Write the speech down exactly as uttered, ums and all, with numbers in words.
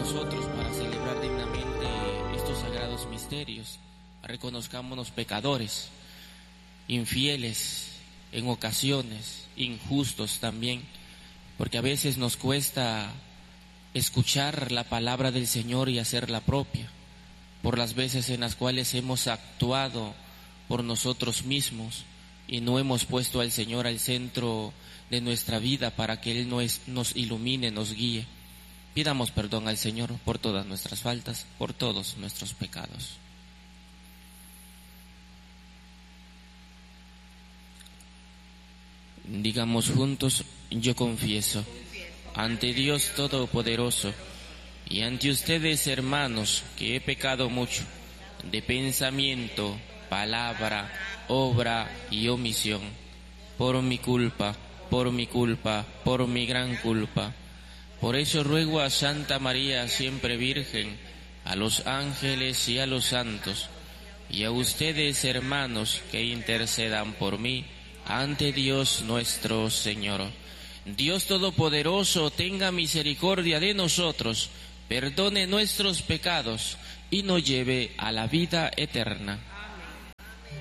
nosotros para celebrar dignamente estos sagrados misterios. Reconozcámonos pecadores, infieles en ocasiones, injustos también, porque a veces nos cuesta escuchar la palabra del Señor y hacerla propia, por las veces en las cuales hemos actuado por nosotros mismos y no hemos puesto al Señor al centro de nuestra vida para que Él nos, nos ilumine, nos guíe. Pidamos perdón al Señor por todas nuestras faltas, por todos nuestros pecados. Digamos juntos: yo confieso ante Dios Todopoderoso y ante ustedes, hermanos, que he pecado mucho de pensamiento, palabra, obra y omisión, por mi culpa, por mi culpa, por mi gran culpa. Por eso ruego a Santa María, siempre Virgen, a los ángeles y a los santos, y a ustedes, hermanos, que intercedan por mí ante Dios nuestro Señor. Dios Todopoderoso tenga misericordia de nosotros, perdone nuestros pecados y nos lleve a la vida eterna.